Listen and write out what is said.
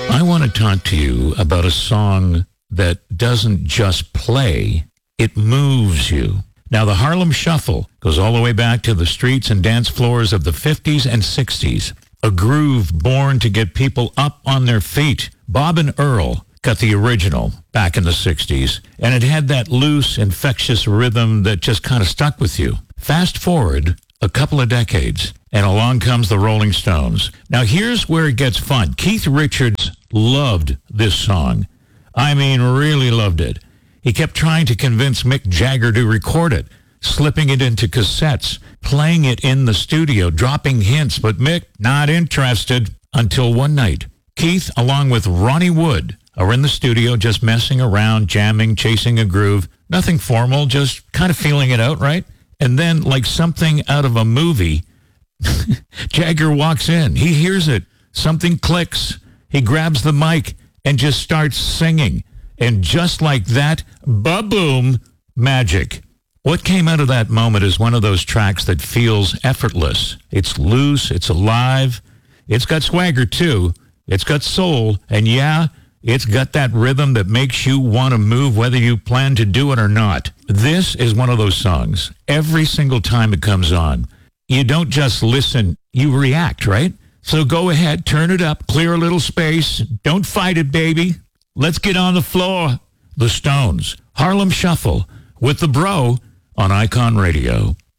I want to talk to you about a song that doesn't just play, it moves you. Now, the Harlem Shuffle goes all the way back to the streets and dance floors of the 50s and 60s. A groove born to get people up on their feet. Bob and Earl got the original back in the 60s, and it had that loose, infectious rhythm that just kind of stuck with you. Fast forward a couple of decades, and along comes the Rolling Stones. Now, here's where it gets fun. Keith Richards loved this song. I mean, really loved it. He kept trying to convince Mick Jagger to record it, slipping it into cassettes, playing it in the studio, dropping hints, but Mick, not interested. Until one night, Keith, along with Ronnie Wood, are in the studio just messing around, jamming, chasing a groove. Nothing formal, just kind of feeling it out, right? And then, like something out of a movie, Jagger walks in. He hears it. Something clicks. He grabs the mic and just starts singing. And just like that, ba-boom, magic. What came out of that moment is one of those tracks that feels effortless. It's loose. It's alive. It's got swagger, too. It's got soul. And yeah, it's got that rhythm that makes you want to move whether you plan to do it or not. This is one of those songs. Every single time it comes on, you don't just listen, you react, right? So go ahead, turn it up, clear a little space. Don't fight it, baby. Let's get on the floor. The Stones, Harlem Shuffle, with the Bro on Icon Radio.